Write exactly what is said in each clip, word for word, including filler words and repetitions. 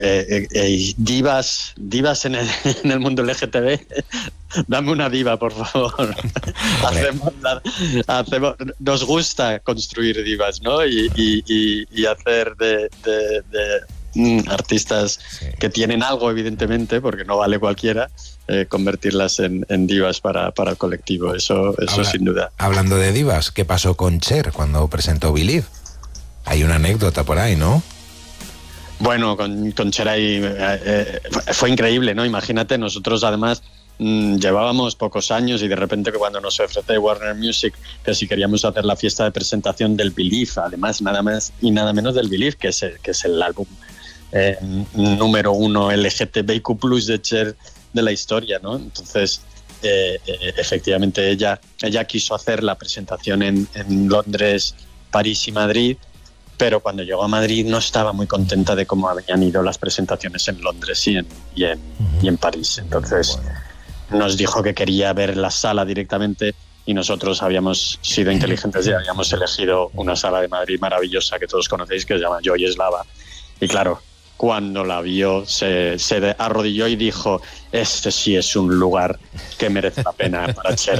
Eh, eh, eh, divas, divas en el, en el mundo L G T B, dame una diva, por favor. hacemos, la, hacemos, nos gusta construir divas, ¿no? Y, y, y, y hacer de, de, de mm, artistas sí. que tienen algo, evidentemente, porque no vale cualquiera, eh, convertirlas en, en divas para, para el colectivo. Eso, eso Habla, sin duda. Hablando de divas, ¿qué pasó con Cher cuando presentó Believe? Hay una anécdota por ahí, ¿no? Bueno, con, con Cher ahí, eh, eh, fue increíble, ¿no? Imagínate, nosotros además mmm, llevábamos pocos años y de repente cuando nos ofrece Warner Music que si queríamos hacer la fiesta de presentación del Believe, además nada más y nada menos del Believe, que es el, que es el álbum eh, número uno L G T B I Q plus de Cher de la historia, ¿no? Entonces, eh, eh, efectivamente ella, ella quiso hacer la presentación en, en Londres, París y Madrid, pero cuando llegó a Madrid no estaba muy contenta de cómo habían ido las presentaciones en Londres y en, y en, uh-huh. y en París. Entonces bueno. nos dijo que quería ver la sala directamente y nosotros habíamos sido inteligentes y habíamos elegido una sala de Madrid maravillosa que todos conocéis, que se llama Joy Eslava. Y claro, cuando la vio se, se arrodilló y dijo: este sí es un lugar que merece la pena para Cher.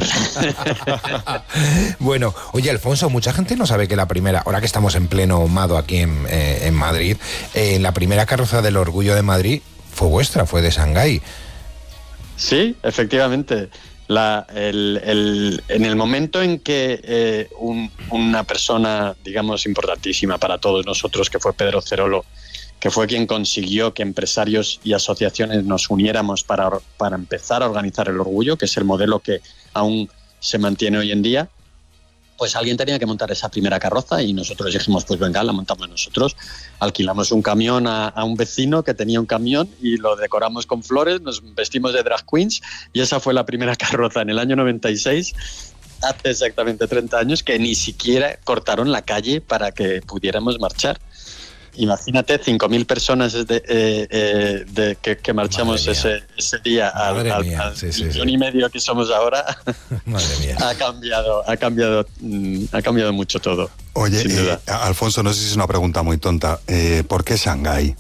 Bueno, oye, Alfonso, mucha gente no sabe que la primera, ahora que estamos en pleno Mado aquí en, eh, en Madrid, eh, la primera carroza del Orgullo de Madrid fue vuestra, fue de Shanghái. Sí, efectivamente. La, el, el, en el momento en que eh, un, una persona, digamos, importantísima para todos nosotros, que fue Pedro Cerolo, que fue quien consiguió que empresarios y asociaciones nos uniéramos para, para empezar a organizar el Orgullo, que es el modelo que aún se mantiene hoy en día, pues alguien tenía que montar esa primera carroza y nosotros dijimos, pues venga, la montamos nosotros. Alquilamos un camión a, a un vecino que tenía un camión y lo decoramos con flores, nos vestimos de drag queens y esa fue la primera carroza en el año noventa y seis, hace exactamente treinta años, que ni siquiera cortaron la calle para que pudiéramos marchar. Imagínate, cinco mil personas de, eh, eh, de, que, que marchamos ese, ese día al, al, al sí, sí, millón sí. y medio que somos ahora. Madre mía. ha cambiado, ha cambiado, ha cambiado mucho todo. Oye, eh, Alfonso, no sé si es una pregunta muy tonta. Eh, ¿Por qué Shanghái?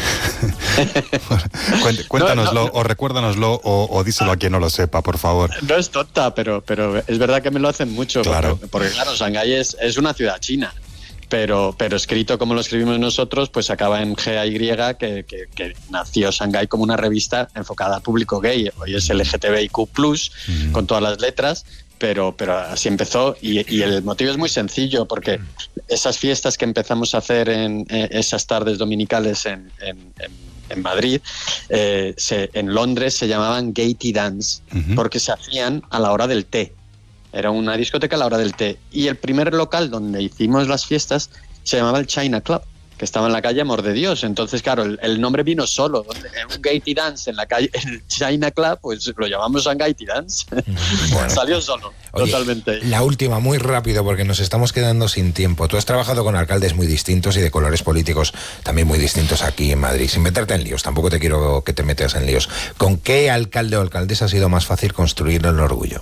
Cuéntanoslo, no, no, o recuérdanoslo, o, o díselo ah, a quien no lo sepa, por favor. No es tonta, pero, pero es verdad que me lo hacen mucho. Claro. Porque, porque claro, Shanghái es, es una ciudad china. Pero, pero escrito como lo escribimos nosotros, pues acaba en G A Y, que, que, que nació Shanghái como una revista enfocada al público gay. Hoy es L G T B I Q plus, mm. con todas las letras, pero, pero así empezó. Y, y el motivo es muy sencillo, porque esas fiestas que empezamos a hacer en eh, esas tardes dominicales en, en, en, en Madrid, eh, se, en Londres se llamaban Gay Tea Dance, mm-hmm. porque se hacían a la hora del té. Era una discoteca a la hora del té. Y el primer local donde hicimos las fiestas se llamaba el China Club, que estaba en la calle Amor de Dios. Entonces, claro, el, el nombre vino solo. Donde, un Gay Tea Dance en la calle, en el China Club, pues lo llamamos Shanghái Tea Dance. Bueno. Salió solo, Oye, totalmente. La última, muy rápido, porque nos estamos quedando sin tiempo. Tú has trabajado con alcaldes muy distintos y de colores políticos también muy distintos aquí en Madrid. Sin meterte en líos, tampoco te quiero que te metas en líos. ¿Con qué alcalde o alcaldesa ha sido más fácil construir el Orgullo?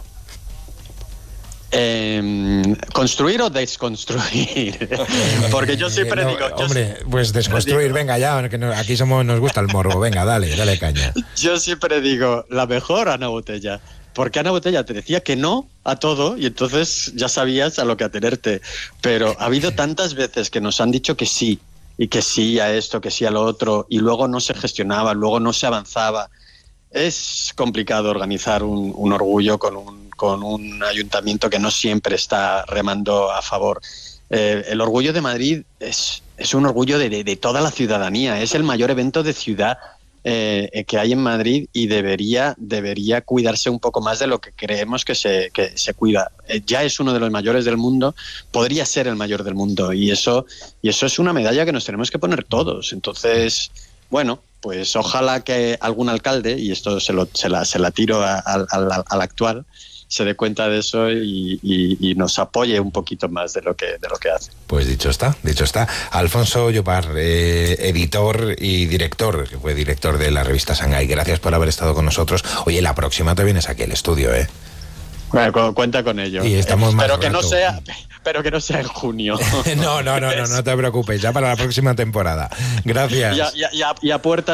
Eh, ¿Construir o desconstruir? Porque yo siempre no, digo... Yo hombre, pues desconstruir, digo, venga ya, que no, aquí somos, nos gusta el morbo, venga, dale, dale caña. Yo siempre digo, la mejor Ana Botella, porque Ana Botella te decía que no a todo y entonces ya sabías a lo que atenerte, pero ha habido tantas veces que nos han dicho que sí, y que sí a esto, que sí a lo otro, y luego no se gestionaba, luego no se avanzaba. Es complicado organizar un, un orgullo con un, con un ayuntamiento que no siempre está remando a favor. Eh, el Orgullo de Madrid es, es un orgullo de, de, de toda la ciudadanía, es el mayor evento de ciudad eh, que hay en Madrid y debería, debería cuidarse un poco más de lo que creemos que se, que se cuida. Eh, ya es uno de los mayores del mundo, podría ser el mayor del mundo y eso, y eso es una medalla que nos tenemos que poner todos. Entonces... Bueno, pues ojalá que algún alcalde, y esto se, lo, se, la, se la tiro a, a, a, al actual, se dé cuenta de eso y, y, y nos apoye un poquito más de lo que, de lo que hace. Pues dicho está, dicho está. Alfonso Llopart, eh, editor y director, que fue director de la revista Shanghái, gracias por haber estado con nosotros. Oye, la próxima te vienes aquí al estudio, ¿eh? Bueno, cuenta con ello. Y estamos más pero que rato. no sea, pero que no sea en junio. no, no, no, no, no te preocupes, ya para la próxima temporada. Gracias. Y a, y a, y a puerta